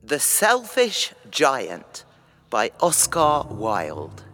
The Selfish Giant by Oscar Wilde.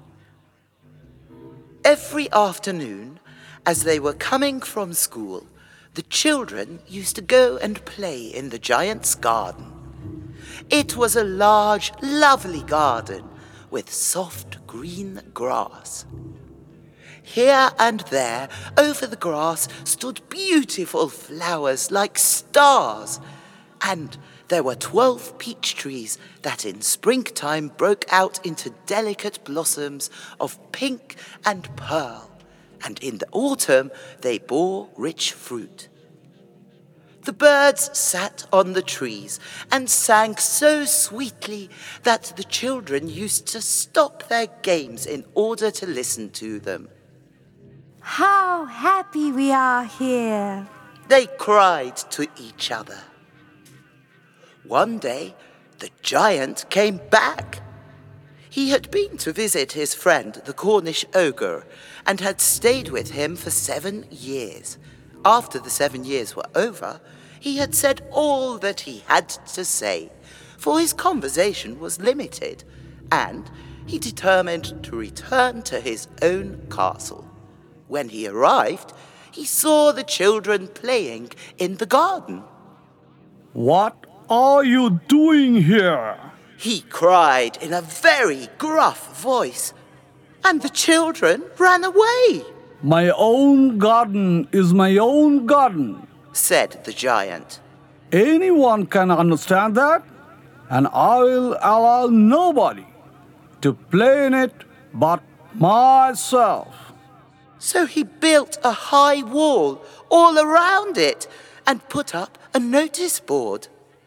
Every afternoon, as they were coming from school, the children used to go and play in the giant's garden. It was a large, lovely garden with soft green grass. Here and there, over the grass, stood beautiful flowers like stars, and there were 12 peach trees that in springtime broke out into delicate blossoms of pink and pearl, and in the autumn they bore rich fruit. The birds sat on the trees and sang so sweetly that the children used to stop their games in order to listen to them. "How happy we are here!" they cried to each other. One day, the giant came back. He had been to visit his friend, the Cornish ogre, and had stayed with him for 7 years. After the 7 years were over, he had said all that he had to say, for his conversation was limited, and he determined to return to his own castle. When he arrived, he saw the children playing in the garden. "What are you doing here?" he cried in a very gruff voice, and the children ran away. "My own garden is my own garden," said the giant. "Anyone can understand that, and I will allow nobody to play in it but myself." So he built a high wall all around it and put up a notice board.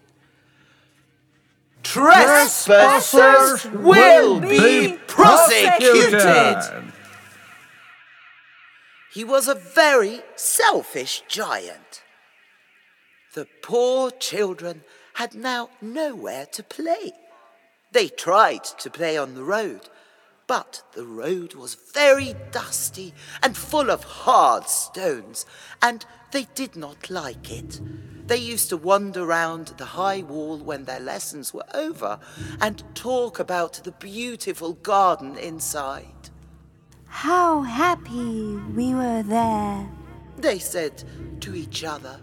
Trespassers will be prosecuted. He was a very selfish giant. The poor children had now nowhere to play. They tried to play on the road, but the road was very dusty and full of hard stones, and they did not like it. They used to wander round the high wall when their lessons were over and talk about the beautiful garden inside. "How happy we were there," they said to each other.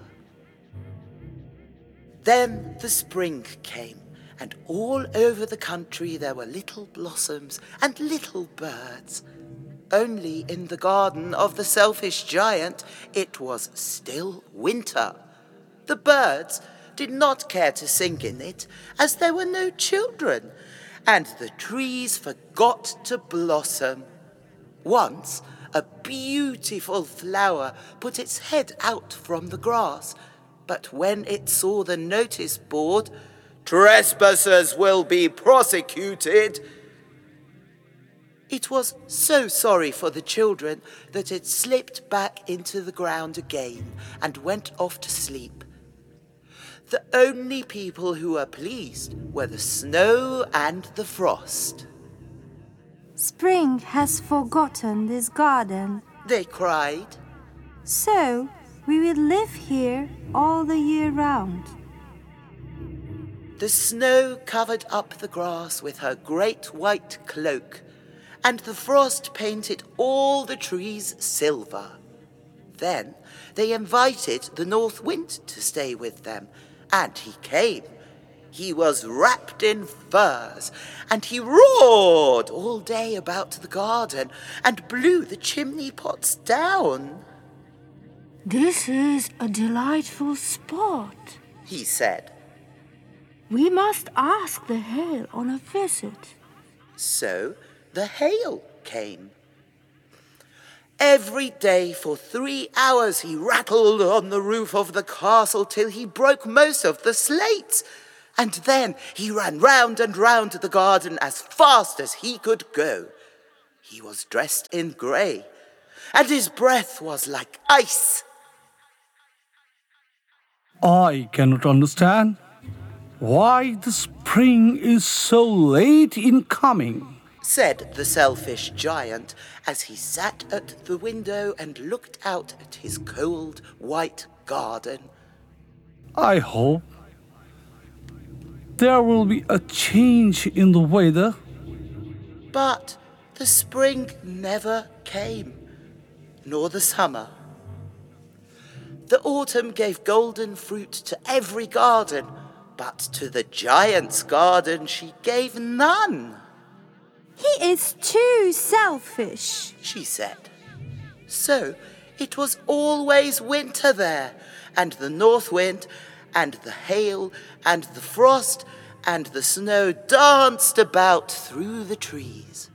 Then the spring came, and all over the country there were little blossoms and little birds. Only in the garden of the selfish giant it was still winter. The birds did not care to sing in it, as there were no children, and the trees forgot to blossom. Once a beautiful flower put its head out from the grass, but when it saw the notice board, "Trespassers will be prosecuted," it was so sorry for the children that it slipped back into the ground again and went off to sleep. The only people who were pleased were the snow and the frost. "Spring has forgotten this garden, they cried. so we will live here all the year round." The snow covered up the grass with her great white cloak, and the frost painted all the trees silver. Then they invited the north wind to stay with them, and he came. He was wrapped in furs, and he roared all day about the garden and blew the chimney pots down. "This is a delightful spot," he said. "We must ask the hail on a visit." So the hail came. Every day for 3 hours he rattled on the roof of the castle till he broke most of the slates, and then he ran round and round the garden as fast as he could go. He was dressed in grey, and his breath was like ice. "I cannot understand why the spring is so late in coming," said the selfish giant as he sat at the window and looked out at his cold white garden. "I hope there will be a change in the weather. But the spring never came, nor the summer. The autumn gave golden fruit to every garden, but to the giant's garden she gave none. He is too selfish, She said. So it was always winter there, and the north wind, and the hail, and the frost, and the snow danced about through the trees.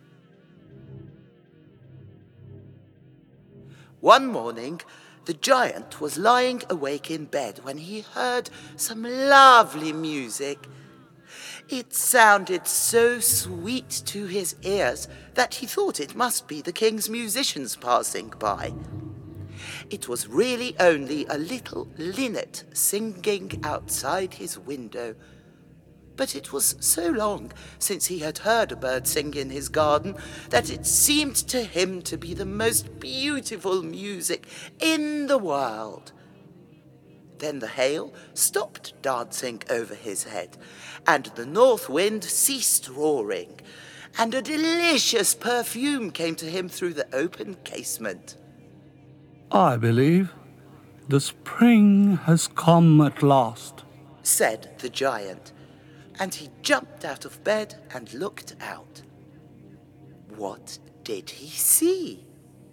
One morning, the giant was lying awake in bed when he heard some lovely music. It sounded so sweet to his ears that he thought it must be the king's musicians passing by. It was really only a little linnet singing outside his window. But it was so long since he had heard a bird sing in his garden that it seemed to him to be the most beautiful music in the world. Then the hail stopped dancing over his head, and the north wind ceased roaring, and a delicious perfume came to him through the open casement. I believe the spring has come at last, Said the giant, and he jumped out of bed and looked out. What did he see?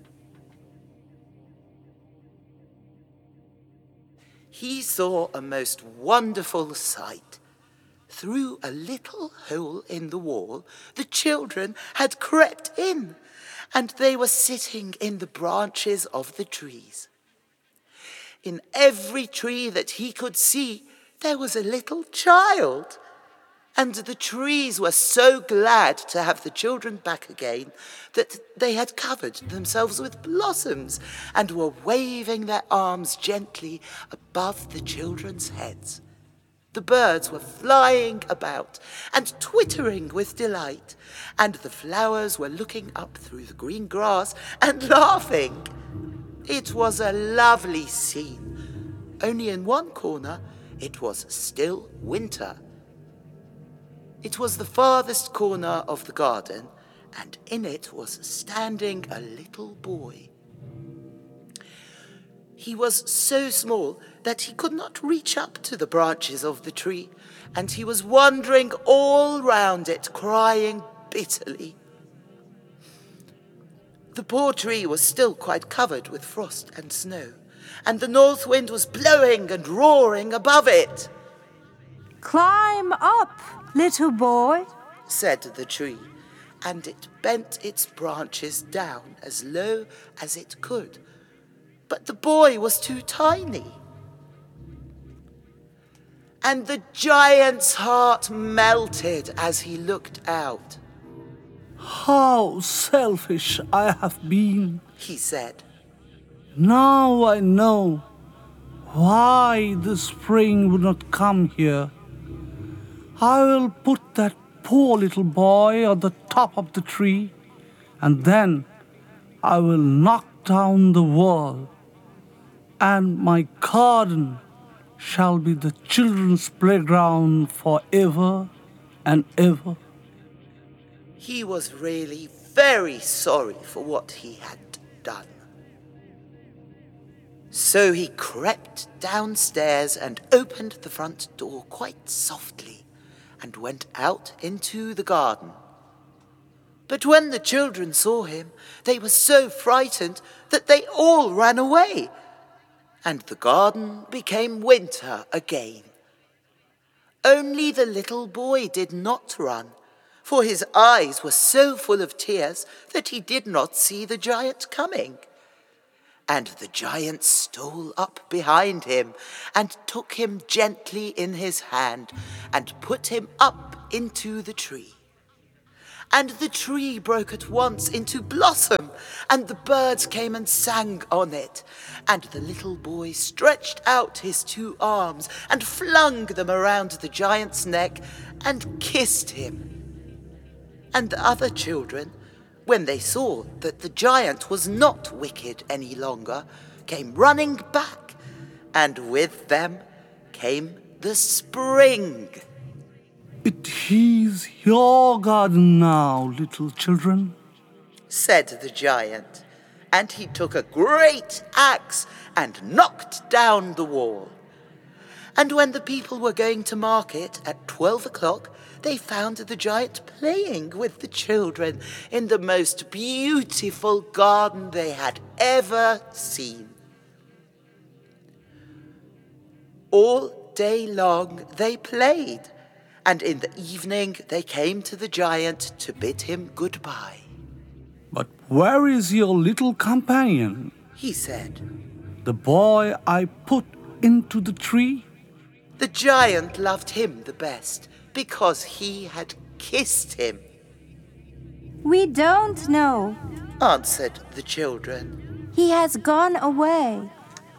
He saw a most wonderful sight. Through a little hole in the wall, the children had crept in, and they were sitting in the branches of the trees. In every tree that he could see, there was a little child, and the trees were so glad to have the children back again that they had covered themselves with blossoms and were waving their arms gently above the children's heads. The birds were flying about and twittering with delight, and the flowers were looking up through the green grass and laughing. It was a lovely scene. Only in one corner it was still winter. It was the farthest corner of the garden, and in it was standing a little boy. He was so small that he could not reach up to the branches of the tree, and he was wandering all round it, crying bitterly. The poor tree was still quite covered with frost and snow, and the north wind was blowing and roaring above it. Climb up, little boy, Said the tree, and it bent its branches down as low as it could. But the boy was too tiny. And the giant's heart melted as he looked out. How selfish I have been. He said. Now I know why the spring would not come here. I will put that poor little boy on the top of the tree, and then I will knock down the wall, and my garden shall be the children's playground forever and ever. He was really very sorry for what he had done. So he crept downstairs and opened the front door quite softly and went out into the garden. But when the children saw him, they were so frightened that they all ran away, and the garden became winter again. Only the little boy did not run, for his eyes were so full of tears that he did not see the giant coming. And the giant stole up behind him and took him gently in his hand and put him up into the tree. And the tree broke at once into blossom, and the birds came and sang on it. And the little boy stretched out his 2 arms and flung them around the giant's neck and kissed him. And the other children, when they saw that the giant was not wicked any longer, came running back, and with them came the spring. It is your garden now, little children, said the giant, and he took a great axe and knocked down the wall. And when the people were going to market at 12 o'clock, they found the giant playing with the children in the most beautiful garden they had ever seen. All day long they played, and in the evening they came to the giant to bid him goodbye. but where is your little companion, He said. the boy I put into the tree? The giant loved him the best because he had kissed him, We don't know. answered the children. He has gone away.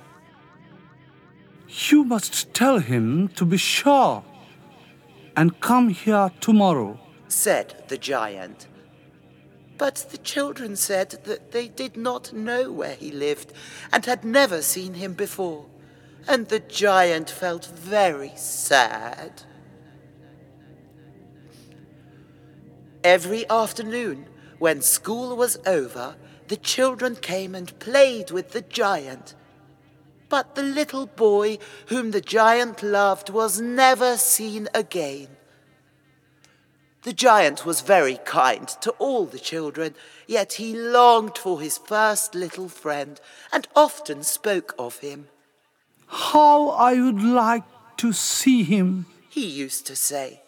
You must tell him to be sure and come here tomorrow. Said the giant. But the children said that they did not know where he lived and had never seen him before, and the giant felt very sad. Every afternoon, when school was over, the children came and played with the giant. But the little boy whom the giant loved was never seen again. The giant was very kind to all the children, yet he longed for his first little friend and often spoke of him. How I would like to see him. He used to say.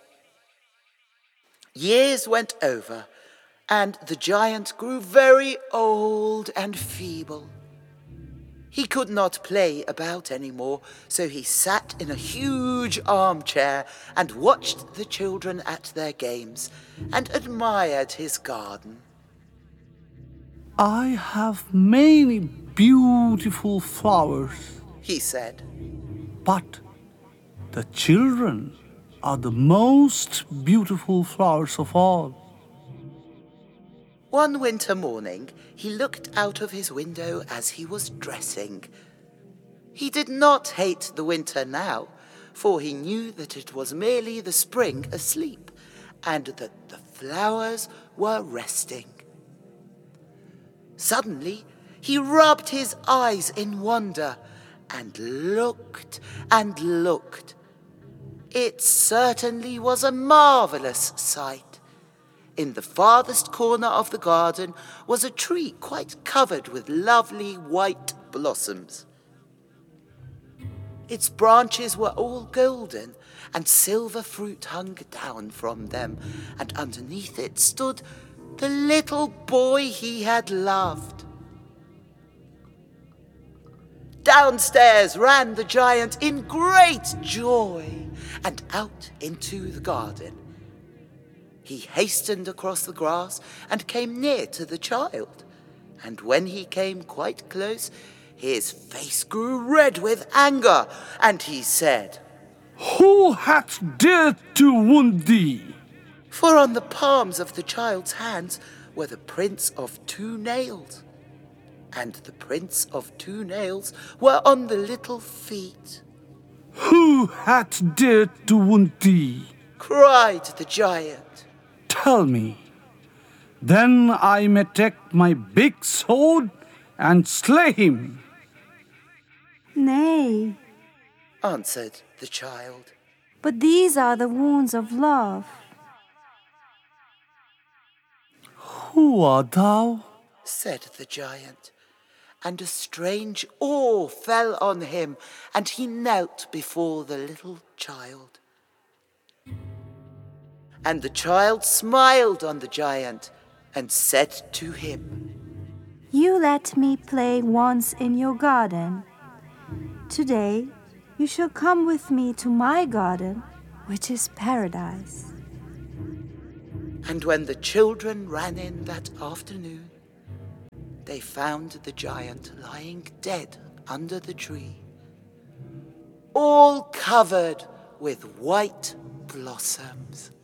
Years went over, and the giant grew very old and feeble. He could not play about any more, so he sat in a huge armchair and watched the children at their games and admired his garden. I have many beautiful flowers, He said. but the children are the most beautiful flowers of all. One winter morning, he looked out of his window as he was dressing. He did not hate the winter now, for he knew that it was merely the spring asleep, and that the flowers were resting. Suddenly, he rubbed his eyes in wonder, and looked and looked. It certainly was a marvelous sight. In the farthest corner of the garden was a tree quite covered with lovely white blossoms. Its branches were all golden, and silver fruit hung down from them, and underneath it stood the little boy he had loved. Downstairs ran the giant in great joy, and out into the garden. He hastened across the grass and came near to the child, and when he came quite close, his face grew red with anger, and he said, Who hath dared to wound thee? For on the palms of the child's hands were the prints of 2 nails, and the prints of 2 nails were on the little feet. Who hath dared to wound thee? Cried the giant. Tell me, then I may take my big sword and slay him. Nay, Answered the child. but these are the wounds of love. Who art thou? Said the giant, and a strange awe fell on him, and he knelt before the little child. And the child smiled on the giant and said to him, You let me play once in your garden. Today you shall come with me to my garden, which is paradise. And when the children ran in that afternoon, they found the giant lying dead under the tree, all covered with white blossoms.